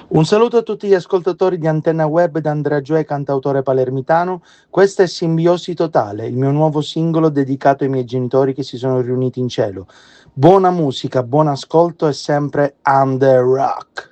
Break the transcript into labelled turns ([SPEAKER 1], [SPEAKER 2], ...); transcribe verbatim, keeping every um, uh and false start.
[SPEAKER 1] Un saluto a tutti gli ascoltatori di Antenna Web da Andrea Gioè, cantautore palermitano. Questa è Simbiosi Totale, il mio nuovo singolo dedicato ai miei genitori che si sono riuniti in cielo. Buona musica, buon ascolto e sempre under rock.